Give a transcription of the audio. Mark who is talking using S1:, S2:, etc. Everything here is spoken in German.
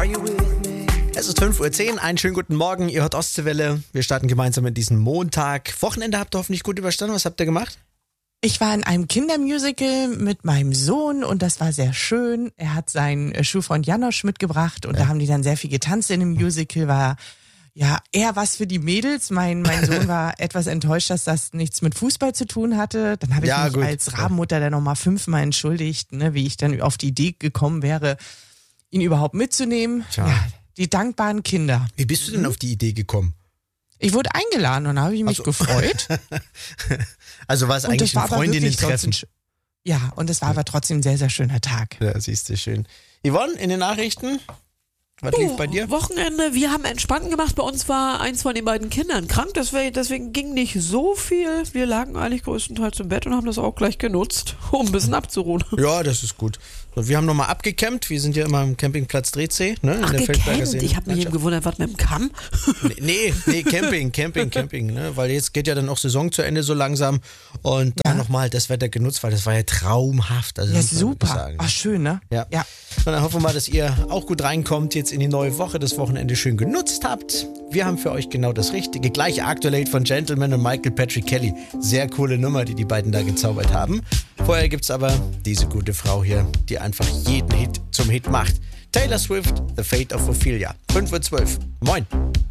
S1: Es ist 5:10 Uhr, einen schönen guten Morgen, ihr hört Ostseewelle. Wir starten gemeinsam in diesen Montag. Wochenende habt ihr hoffentlich gut überstanden, was habt ihr gemacht?
S2: Ich war in einem Kindermusical mit meinem Sohn und das war sehr schön. Er hat seinen Schulfreund Janosch mitgebracht und da haben die dann sehr viel getanzt in dem Musical. War ja eher was für die Mädels. Mein Sohn war etwas enttäuscht, dass das nichts mit Fußball zu tun hatte. Dann habe ich mich als Rabenmutter dann nochmal 5-mal entschuldigt, ne, wie ich dann auf die Idee gekommen wäre, ihn überhaupt mitzunehmen.
S1: Tja.
S2: Ja, die dankbaren Kinder.
S1: Wie bist du denn auf die Idee gekommen?
S2: Ich wurde eingeladen und da habe ich mich gefreut.
S1: Also war es eigentlich ein Freundinnen-Treffen?
S2: Ja, und es war aber trotzdem ein sehr, sehr schöner Tag.
S1: Ja, siehst du, schön. Yvonne, in den Nachrichten? Was lief bei dir?
S3: Wochenende, wir haben entspannt gemacht. Bei uns war eins von den beiden Kindern krank, deswegen ging nicht so viel. Wir lagen eigentlich größtenteils im Bett und haben das auch gleich genutzt, um ein bisschen abzuruhen.
S1: Ja, das ist gut. So, wir haben nochmal abgecampt. Wir sind ja immer am Campingplatz Drehzee. Ne,
S3: Ach, gecampt? Ich habe mich eben gewundert, was mit dem Kamm?
S1: Nee, Camping. Ne? Weil jetzt geht ja dann auch Saison zu Ende so langsam. Und dann nochmal das Wetter genutzt, weil das war ja traumhaft. Also,
S2: ja, super. Ach, schön, ne?
S1: Ja. Und dann hoffen wir mal, dass ihr auch gut reinkommt jetzt in die neue Woche, das Wochenende schön genutzt habt. Wir haben für euch genau das Richtige. Gleich Aktuell von Gentleman und Michael Patrick Kelly. Sehr coole Nummer, die beiden da gezaubert haben. Vorher gibt's aber diese gute Frau hier, die einfach jeden Hit zum Hit macht. Taylor Swift, The Fate of Ophelia. 5:12 Uhr. Moin.